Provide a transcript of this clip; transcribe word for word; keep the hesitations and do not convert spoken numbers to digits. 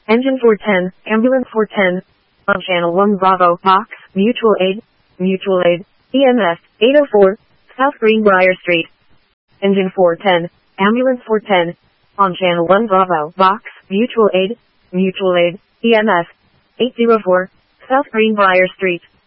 Engine four ten, Ambulance four ten. On channel one Bravo, Box, Mutual Aid, Mutual Aid, E M S, eight oh four, South Greenbrier Street. Engine four ten, Ambulance four ten. On channel one Bravo, Box, Mutual Aid, Mutual Aid, E M S, eight oh four, South Greenbrier Street.